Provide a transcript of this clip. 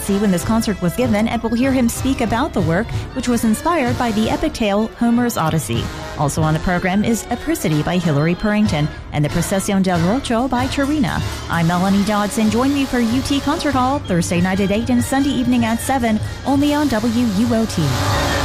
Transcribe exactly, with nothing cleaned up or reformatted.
see when this concert was given, and we'll hear him speak about the work, which was inspired by the epic tale Homer's Odyssey. Also on the program is Apricity by Hilary Purrington and the Procesión del Rocho by Tarina. I'm Melanie Dodson. Join me for U T Concert Hall Thursday night at eight and Sunday evening at seven, only on W U O T.